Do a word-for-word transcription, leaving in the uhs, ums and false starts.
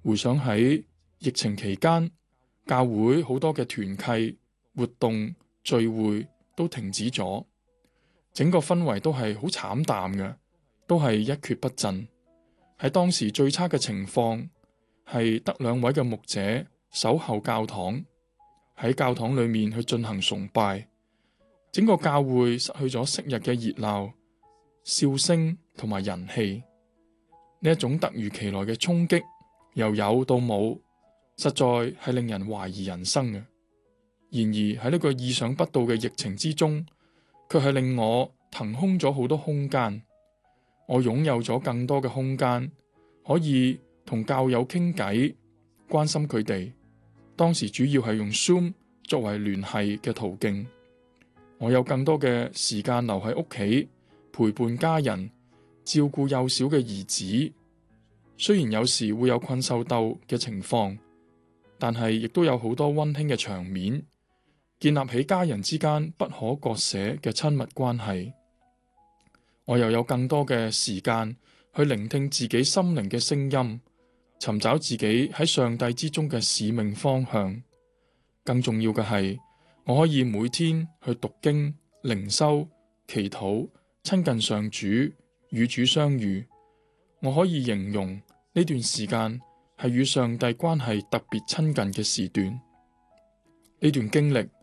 回想喺疫情期間，教會好多嘅團契、活動、聚會都停止咗，整個氛圍都係好慘淡嘅，都係一蹶不振。喺當時最差嘅情況係得兩位嘅牧者守候教堂，喺教堂裏面去進行崇拜，整個教會失去咗昔日嘅熱鬧、笑聲同埋人氣。呢一種突如其來嘅衝擊，由有到冇，實在係令人懷疑人生嘅。然而喺呢個意想不到嘅疫情之中，卻係令我騰空咗好多空間。我擁有咗更多嘅空間，可以同教友傾偈，關心佢哋。當時主要係用 Zoom 作為聯繫嘅途徑。我有更多嘅時間留喺屋企，陪伴家人，照顧幼小嘅兒子。雖然有時會有困獸鬥嘅情況，但係亦都有好多溫馨嘅場面，建立起家人之間不可割捨嘅親密關係。我又有更多嘅時間去聆聽自己心靈嘅聲音，尋找自己喺上帝之中嘅使命方向。更重要嘅係，我可以每天去讀經、靈修、祈禱、親近上主，與主相遇。我可以形容呢段時間係與上帝關係特別親近嘅時段。呢段經歷